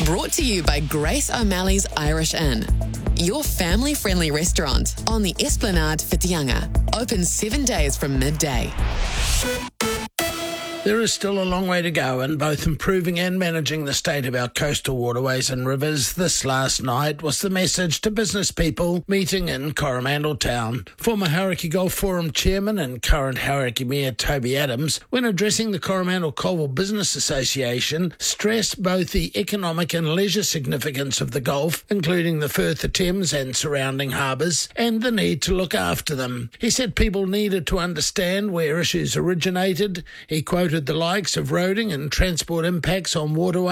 Brought to you by Grace O'Malley's Irish Inn. Your family-friendly restaurant on the Esplanade Whitianga. Open 7 days from midday. There is still a long way to go in both improving and managing the state of our coastal waterways and rivers. This last night was the message to business people meeting in Coromandel Town. Former Hauraki Gulf Forum chairman and current Hauraki Mayor Toby Adams, when addressing the Coromandel Colville Business Association, stressed both the economic and leisure significance of the Gulf, including the Firth of Thames and surrounding harbours, and the need to look after them. He said people needed to understand where issues originated. He quoted the likes of roading and transport impacts on waterways